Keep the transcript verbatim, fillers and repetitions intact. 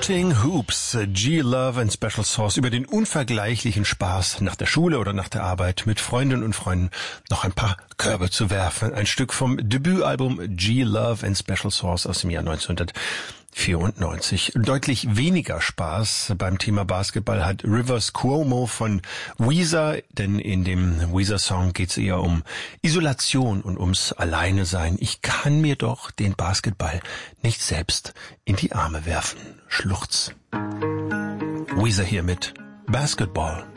Shooting Hoops, G-Love and Special Sauce, über den unvergleichlichen Spaß nach der Schule oder nach der Arbeit mit Freundinnen und Freunden noch ein paar Körbe zu werfen. Ein Stück vom Debütalbum G-Love and Special Sauce aus dem Jahr neunzehnhundertvierundneunzig. Deutlich weniger Spaß beim Thema Basketball hat Rivers Cuomo von Weezer, denn in dem Weezer-Song geht es eher um Isolation und ums Alleinesein. Ich kann mir doch den Basketball nicht selbst in die Arme werfen. Schluchz. Weezer hier mit Basketball.